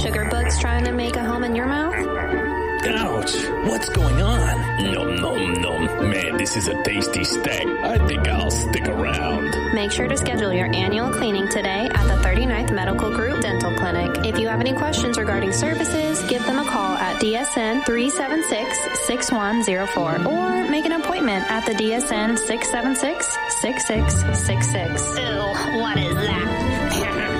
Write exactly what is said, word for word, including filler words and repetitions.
sugar bugs trying to make a home in your mouth? Ouch! What's going on? Nom nom nom. Man, this is a tasty steak. I think I'll stick around. Make sure to schedule your annual cleaning today at the thirty-ninth Medical Group Dental Clinic. If you have any questions regarding services, give them a call at D S N three seven six, six one zero four or make an appointment at the D S N six seven six, six six six six. Ew, what is that?